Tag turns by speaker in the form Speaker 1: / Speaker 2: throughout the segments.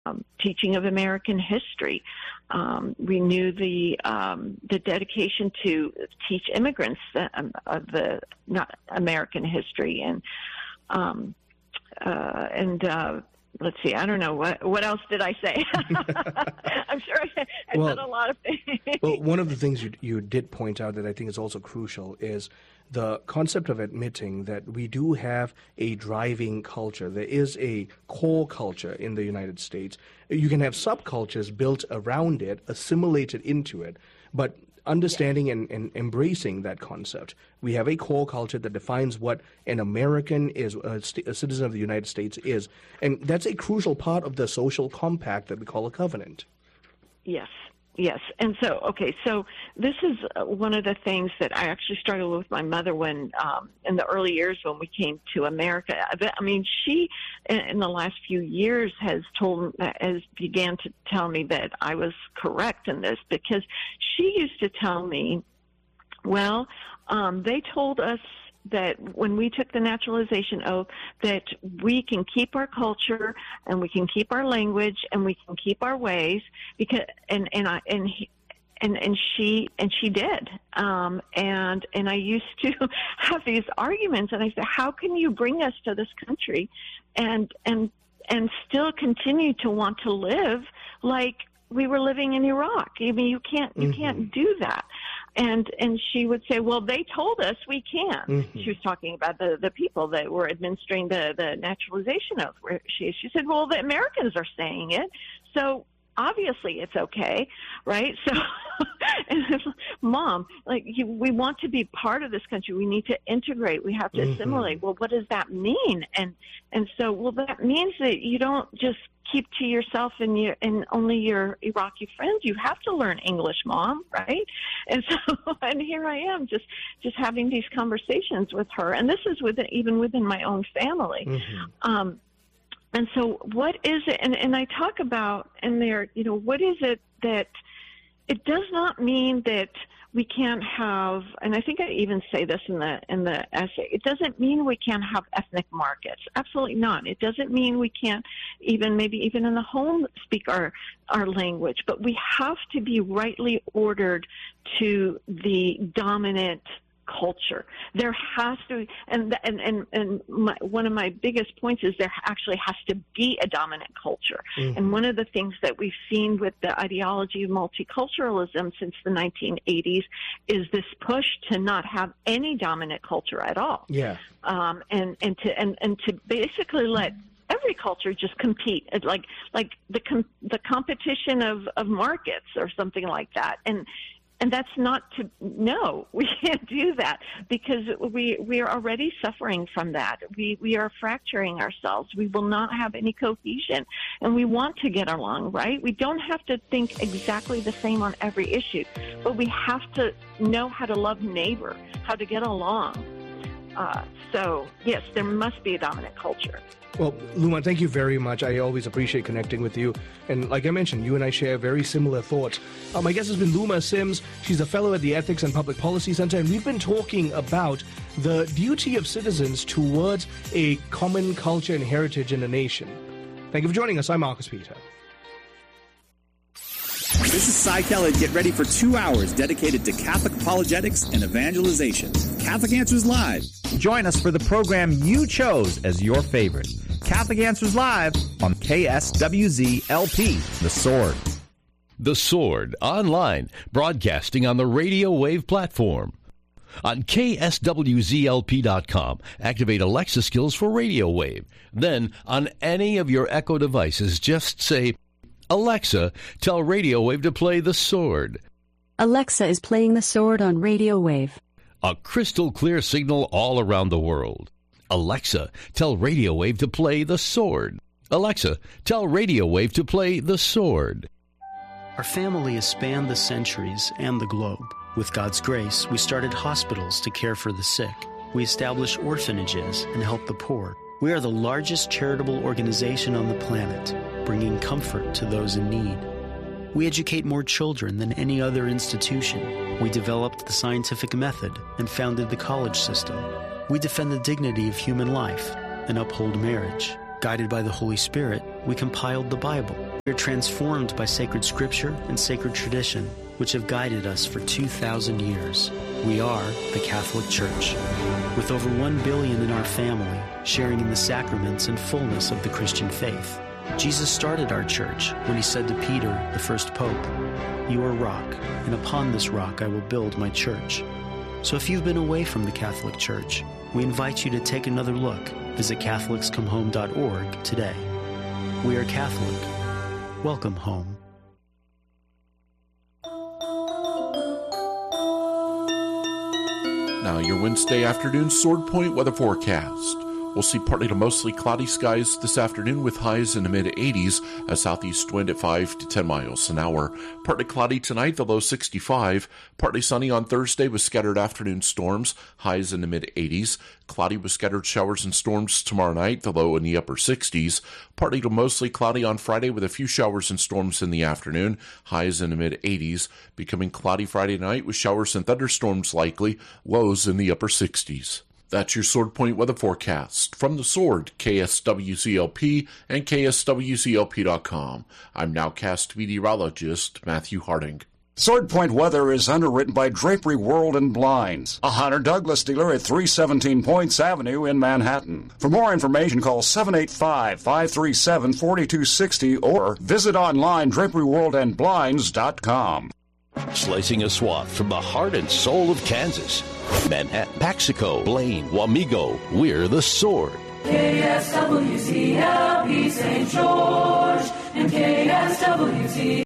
Speaker 1: teaching of American history. We knew the dedication to teach immigrants of the American history, and let's see, I don't know what else did I say. I'm sure I said a lot of things.
Speaker 2: Well, one of the things you did point out that I think is also crucial is the concept of admitting that we do have a driving culture. There is a core culture in the United States. You can have subcultures built around it, assimilated into it, but understanding and embracing that concept. We have a core culture that defines what an American is, a citizen of the United States is, and that's a crucial part of the social compact that we call a covenant.
Speaker 1: Yes. And so this is one of the things that I actually struggled with my mother when, in the early years when we came to America. I mean, she, in the last few years, began to tell me that I was correct in this, because she used to tell me, well, they told us that when we took the naturalization oath, that we can keep our culture and we can keep our language and we can keep our ways, because and she did, and I used to have these arguments, and I said, how can you bring us to this country and still continue to want to live like we were living in Iraq? I mean, you can't do that. And she would say, well, they told us we can. Mm-hmm. She was talking about the people that were administering the naturalization oath. Where she said, well, the Americans are saying it, so obviously it's okay, right? So, Mom, we want to be part of this country. We need to integrate. We have to assimilate. Well, what does that mean? And so, well, that means that you don't just keep to yourself and only your Iraqi friends. You have to learn English, Mom, right? And so, and here I am, just having these conversations with her, and this is even within my own family. Mm-hmm. And so, what is it? And I talk about in there, what is it that it does not mean that we can't have, and I think I even say this in the essay, it doesn't mean we can't have ethnic markets. Absolutely not. It doesn't mean we can't maybe even in the home speak our language, but we have to be rightly ordered to the dominant culture. There has to, and one of my biggest points is there actually has to be a dominant culture. Mm-hmm. And one of the things that we've seen with the ideology of multiculturalism since the 1980s is this push to not have any dominant culture at all.
Speaker 2: Yeah.
Speaker 1: And to basically let every culture just compete, like the competition of markets or something like that. And that's not no, we can't do that, because we are already suffering from that. We are fracturing ourselves. We will not have any cohesion, and we want to get along, right? We don't have to think exactly the same on every issue, but we have to know how to love neighbor, how to get along. So, yes, there must be a dominant culture.
Speaker 2: Well, Luma, thank you very much. I always appreciate connecting with you. And like I mentioned, you and I share very similar thoughts. My guest has been Luma Sims. She's a fellow at the Ethics and Public Policy Center, and we've been talking about the duty of citizens towards a common culture and heritage in a nation. Thank you for joining us. I'm Marcus Peter.
Speaker 3: This is Cy Kellett. Get ready for 2 hours dedicated to Catholic apologetics and evangelization. Catholic Answers Live.
Speaker 4: Join us for the program you chose as your favorite. Catholic Answers Live on KSWZ-LP, The Sword.
Speaker 5: The Sword, online, broadcasting on the Radio Wave platform. On KSWZLP.com, activate Alexa skills for Radio Wave. Then, on any of your Echo devices, just say, Alexa, tell Radio Wave to play The Sword.
Speaker 6: Alexa is playing The Sword on Radio Wave.
Speaker 5: A crystal clear signal all around the world. Alexa, tell Radio Wave to play The Sword. Alexa, tell Radio Wave to play The Sword.
Speaker 7: Our family has spanned the centuries and the globe. With God's grace, we started hospitals to care for the sick. We established orphanages and helped the poor. We are the largest charitable organization on the planet, bringing comfort to those in need. We educate more children than any other institution. We developed the scientific method and founded the college system. We defend the dignity of human life and uphold marriage. Guided by the Holy Spirit, we compiled the Bible We are transformed by sacred scripture and sacred tradition, which have guided us for 2,000 years. We are the Catholic Church, with over 1 billion in our family, sharing in the sacraments and fullness of the Christian faith. Jesus started our church when he said to Peter, the first pope, "You are rock, and upon this rock I will build my church." So if you've been away from the Catholic Church, we invite you to take another look. Visit CatholicsComeHome.org today. We are Catholic. Welcome home.
Speaker 8: Now your Wednesday afternoon Sword Point weather forecast. We'll see partly to mostly cloudy skies this afternoon with highs in the mid-80s, a southeast wind at 5 to 10 miles an hour. Partly cloudy tonight, the low 65. Partly sunny on Thursday with scattered afternoon storms, highs in the mid-80s. Cloudy with scattered showers and storms tomorrow night, the low in the upper 60s. Partly to mostly cloudy on Friday with a few showers and storms in the afternoon, highs in the mid-80s. Becoming cloudy Friday night with showers and thunderstorms likely, lows in the upper 60s. That's your Sword Point weather forecast. From the Sword, KSWCLP and KSWCLP.com. I'm nowcast meteorologist Matthew Harding.
Speaker 9: Sword Point weather is underwritten by Drapery World and Blinds, a Hunter Douglas dealer at 317 Points Avenue in Manhattan. For more information, call 785-537-4260 or visit online draperyworldandblinds.com.
Speaker 5: Slicing a swath from the heart and soul of Kansas. Manhattan, Paxico, Blaine, Wamego, we're the Sword.
Speaker 10: KSWCLP St. George and KSWC.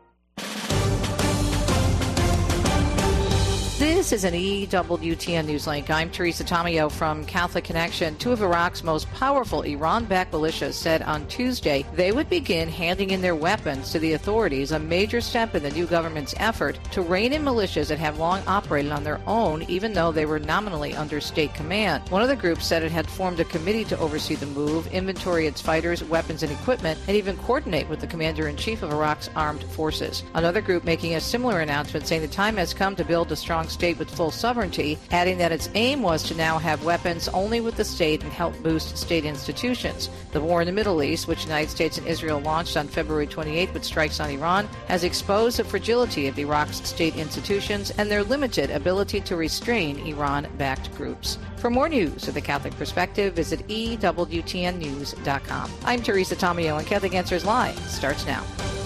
Speaker 10: This is an EWTN Newslink. I'm Teresa Tomeo from Catholic Connection. Two of Iraq's most powerful Iran-backed militias said on Tuesday they would begin handing in their weapons to the authorities, a major step in the new government's effort to rein in militias that have long operated on their own, even though they were nominally under state command. One of the groups said it had formed a committee to oversee the move, inventory its fighters, weapons, and equipment, and even coordinate with the commander-in-chief of Iraq's armed forces. Another group making a similar announcement saying the time has come to build a strong state with full sovereignty, adding that its aim was to now have weapons only with the state and help boost state institutions. The war in the Middle East, which the United States and Israel launched on February 28 with strikes on Iran, has exposed the fragility of Iraq's state institutions and their limited ability to restrain Iran-backed groups. For more news of the Catholic perspective, visit EWTNnews.com. I'm Teresa Tomeo, and Catholic Answers Live starts now.